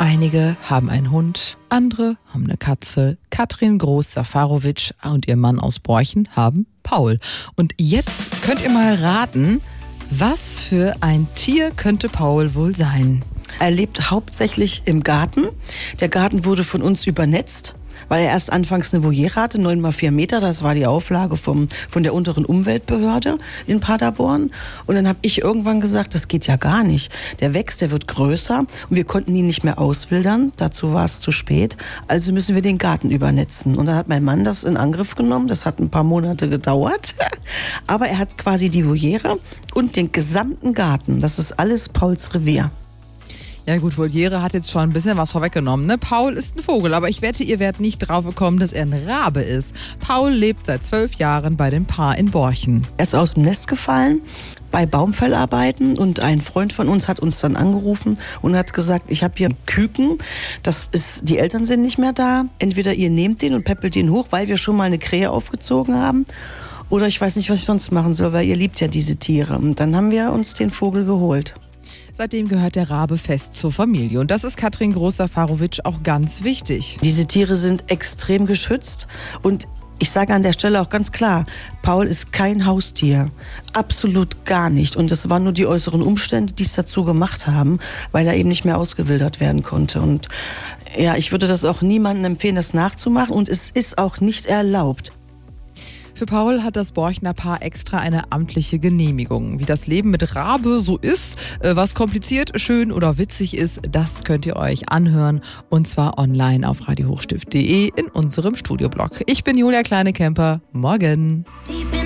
Einige haben einen Hund, andere haben eine Katze. Katrin Groß-Safarowitsch und ihr Mann aus Borchen haben Paul. Und jetzt könnt ihr mal raten, was für ein Tier könnte Paul wohl sein? Er lebt hauptsächlich im Garten. Der Garten wurde von uns übernetzt, weil er erst anfangs eine Voliere hatte, 9x4 Meter. Das war die Auflage von der unteren Umweltbehörde in Paderborn. Und dann habe ich irgendwann gesagt, das geht ja gar nicht. Der wächst, der wird größer und wir konnten ihn nicht mehr auswildern. Dazu war es zu spät. Also müssen wir den Garten übernetzen. Und dann hat mein Mann das in Angriff genommen. Das hat ein paar Monate gedauert. Aber er hat quasi die Voliere und den gesamten Garten. Das ist alles Pauls Revier. Ja gut, Voliere hat jetzt schon ein bisschen was vorweggenommen, ne? Paul ist ein Vogel, aber ich wette, ihr werdet nicht drauf gekommen, dass er ein Rabe ist. Paul lebt seit 12 Jahren bei dem Paar in Borchen. Er ist aus dem Nest gefallen bei Baumfellarbeiten und ein Freund von uns hat uns dann angerufen und hat gesagt, ich habe hier einen Küken, die Eltern sind nicht mehr da. Entweder ihr nehmt den und peppelt den hoch, weil wir schon mal eine Krähe aufgezogen haben. Oder ich weiß nicht, was ich sonst machen soll, weil ihr liebt ja diese Tiere. Und dann haben wir uns den Vogel geholt. Seitdem gehört der Rabe fest zur Familie. Und das ist Katrin Groß-Safarowitsch auch ganz wichtig. Diese Tiere sind extrem geschützt und ich sage an der Stelle auch ganz klar, Paul ist kein Haustier. Absolut gar nicht. Und es waren nur die äußeren Umstände, die es dazu gemacht haben, weil er eben nicht mehr ausgewildert werden konnte. Und ja, ich würde das auch niemandem empfehlen, das nachzumachen. Und es ist auch nicht erlaubt. Für Paul hat das Borchner Paar extra eine amtliche Genehmigung. Wie das Leben mit Rabe so ist, was kompliziert, schön oder witzig ist, das könnt ihr euch anhören. Und zwar online auf radiohochstift.de in unserem Studioblog. Ich bin Julia Kleine-Kemper. Morgen.